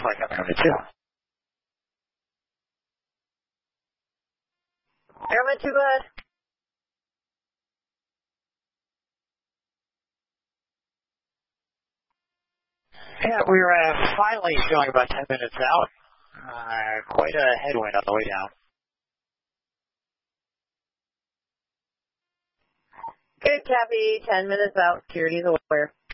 like I'm going to do. Airman 2, go ahead. Yeah, we're finally feeling about 10 minutes out. Quite a headwind on the way down. Good, copy. 10 minutes out. Security's aware.